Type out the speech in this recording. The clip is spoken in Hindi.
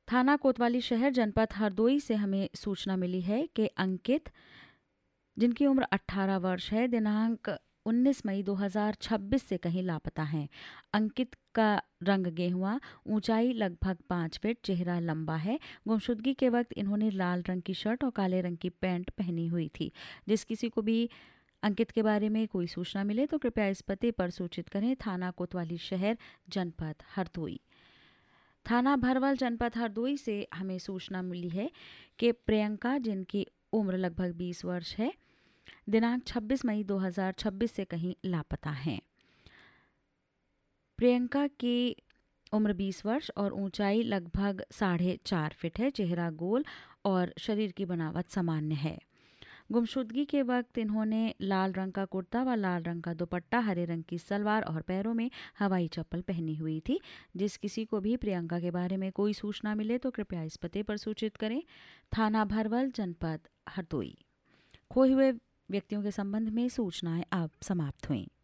थाना कोतवाली शहर जनपद हरदोई से हमें सूचना मिली है कि अंकित, जिनकी उम्र 18 वर्ष है, दिनांक 19 मई 2026 से कहीं लापता हैं। अंकित का रंग गेहुआ, ऊंचाई लगभग 5 फीट, चेहरा लंबा है। गुमशुदगी के वक्त इन्होंने लाल रंग की शर्ट और काले रंग की पैंट पहनी हुई थी। जिस किसी को भी अंकित के बारे में कोई सूचना मिले तो कृपया इस पते पर सूचित करें। थाना कोतवाली शहर जनपद हरदोई। थाना भरवल जनपद हरदोई से हमें सूचना मिली है कि प्रियंका, जिनकी उम्र लगभग 20 वर्ष है, दिनांक 26 मई 2026 से कहीं लापता हैं। प्रियंका की उम्र 20 वर्ष और ऊंचाई लगभग 4.5 फीट है। चेहरा गोल और शरीर की बनावट सामान्य है। गुमशुदगी के वक्त इन्होंने लाल रंग का कुर्ता व लाल रंग का दुपट्टा, हरे रंग की सलवार और पैरों में हवाई चप्पल पहनी हुई थी। जिस किसी को भी प्रियंका के बारे में कोई सूचना मिले तो कृपया इस पते पर सूचित करें। थाना भरवल जनपद हरदोई। खोए हुए व्यक्तियों के संबंध में सूचनाएं अब समाप्त हुईं।